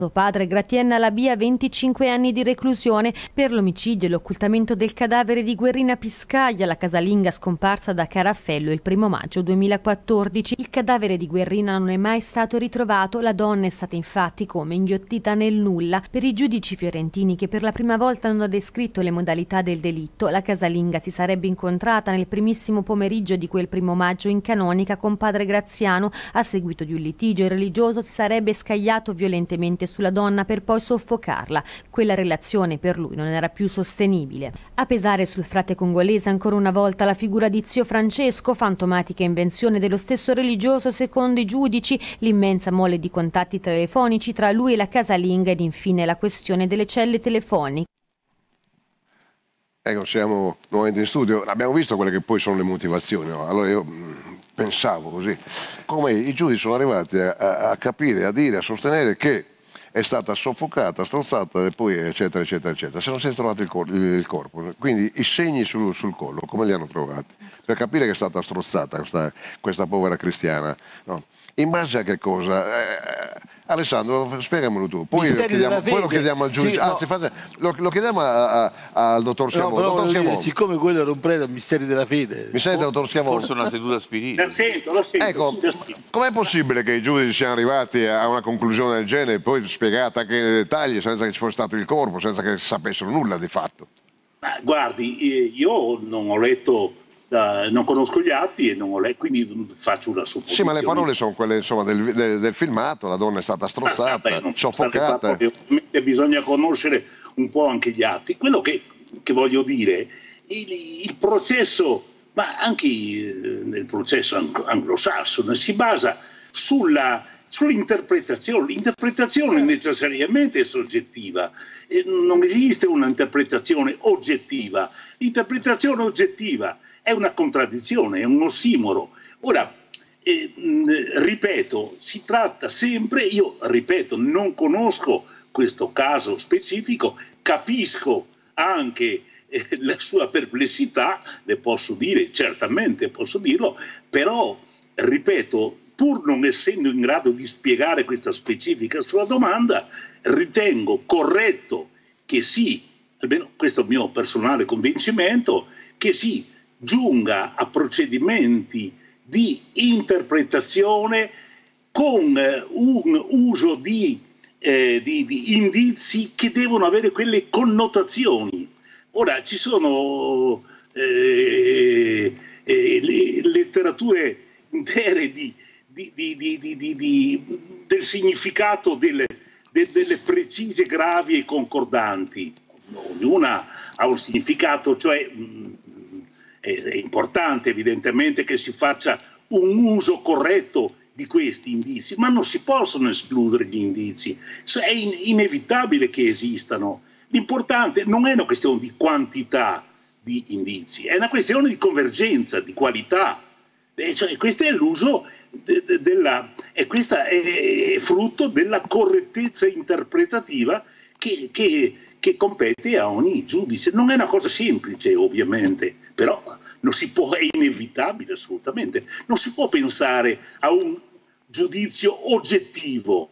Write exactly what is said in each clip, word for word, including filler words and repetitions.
Padre Gratienna Labia, venticinque anni di reclusione per l'omicidio e l'occultamento del cadavere di Guerrina Piscaglia, la casalinga scomparsa da Caraffello il primo maggio duemilaquattordici. Il cadavere di Guerrina non è mai stato ritrovato, la donna è stata infatti come inghiottita nel nulla. Per i giudici fiorentini, che per la prima volta hanno descritto le modalità del delitto, la casalinga si sarebbe incontrata nel primissimo pomeriggio di quel primo maggio in canonica con padre Graziano. A seguito di un litigio, il religioso si sarebbe scagliato violentemente sulla donna per poi soffocarla. Quella relazione per lui non era più sostenibile. A pesare sul frate congolese ancora una volta la figura di zio Francesco, fantomatica invenzione dello stesso religioso secondo i giudici, l'immensa mole di contatti telefonici tra lui e la casalinga ed infine la questione delle celle telefoniche. Ecco, siamo nuovamente in studio, abbiamo visto quelle che poi sono le motivazioni, no? Allora io mh, pensavo così, come i giudici sono arrivati a, a, a capire, a dire, a sostenere che è stata soffocata, strozzata e poi eccetera eccetera eccetera, se non si è trovato il, cor il corpo, quindi i segni sul, sul collo, come li hanno trovati? Per capire che è stata strozzata questa, questa povera cristiana, no? In base a che cosa? Eh, Alessandro, spiegamelo tu, poi lo, chiediamo, poi lo chiediamo al giudice, sì, anzi no. fate, lo, lo chiediamo a, a, al dottor Schiavone. No, dottor Schiavone. Dire, siccome quello era un prete, misteri della fede. Mi sente, dottor Schiavone? Forse una seduta spirita. Lo sento, lo sento. Ecco, com'è possibile che i giudici siano arrivati a una conclusione del genere e poi spiegata anche nei dettagli senza che ci fosse stato il corpo, senza che sapessero nulla di fatto? Ma guardi, io non ho letto, uh, non conosco gli atti e non ho letto, quindi faccio una supposizione. Sì, ma le parole sono quelle insomma, del, del, del filmato, la donna è stata strozzata, ah, vabbè, soffocata. Ovviamente bisogna conoscere un po' anche gli atti. Quello che, che voglio dire, il, il processo, ma anche nel processo anglosassone, si basa sulla sull'interpretazione. L'interpretazione necessariamente è soggettiva, e non esiste un'interpretazione oggettiva. L'interpretazione oggettiva è una contraddizione, è un ossimoro. Ora, eh, ripeto, si tratta sempre, io ripeto, non conosco questo caso specifico, capisco anche eh, la sua perplessità, le posso dire, certamente posso dirlo, però, ripeto, pur non essendo in grado di spiegare questa specifica sua domanda, ritengo corretto che si, almeno questo è il mio personale convincimento, che si giunga a procedimenti di interpretazione con eh, un uso di, eh, di, di indizi che devono avere quelle connotazioni. Ora, ci sono eh, eh, letterature intere di Di, di, di, di, di, di, del significato delle, de, delle precise, gravi e concordanti. Ognuna ha un significato, cioè mh, è, è importante evidentemente che si faccia un uso corretto di questi indizi, ma non si possono escludere gli indizi, è in, inevitabile che esistano. L'importante non è una questione di quantità di indizi, è una questione di convergenza, di qualità. E cioè, questo è l'uso De, de, della, e questa è frutto della correttezza interpretativa che, che, che compete a ogni giudice. Non è una cosa semplice, ovviamente, però non si può, è inevitabile assolutamente. Non si può pensare a un giudizio oggettivo.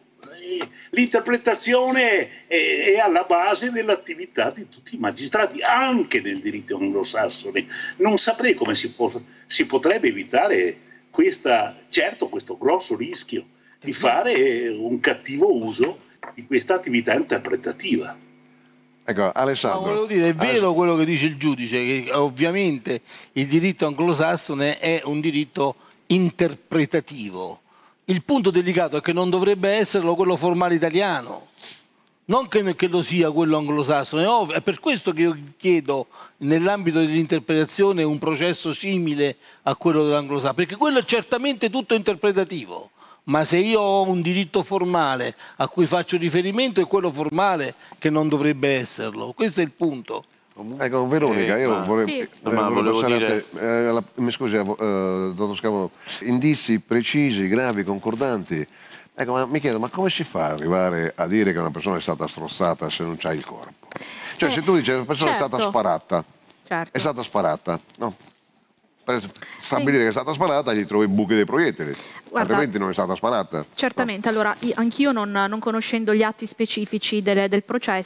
L'interpretazione è, è alla base dell'attività di tutti i magistrati, anche nel diritto anglosassone. Non saprei come si, può, si potrebbe evitare Questa, certo, questo grosso rischio di fare un cattivo uso di questa attività interpretativa. Ecco, Alessandro. No, volevo dire, è vero quello che dice il giudice, che ovviamente il diritto anglosassone è un diritto interpretativo. Il punto delicato è che non dovrebbe esserlo quello formale italiano. Non che, che lo sia quello anglosassone, no, è per questo che io chiedo nell'ambito dell'interpretazione un processo simile a quello dell'anglosassone, perché quello è certamente tutto interpretativo, ma se io ho un diritto formale a cui faccio riferimento è quello formale che non dovrebbe esserlo, questo è il punto. Ecco, Veronica, io eh, vorrei, sì. eh, no, ma volevo volevo dire... te, eh, la, mi scusi, eh, dottor Schiavone, indizi precisi, gravi, concordanti. Ecco, ma mi chiedo, ma come si fa ad arrivare a dire che una persona è stata strozzata se non c'hai il Cioè, eh, se tu dici che una persona certo. è stata sparata, certo. è stata sparata, no? per stabilire sì. che è stata sparata gli trovi i buchi dei proiettili. Guarda, altrimenti non è stata sparata. Certamente, no. Allora anch'io non, non conoscendo gli atti specifici del, del processo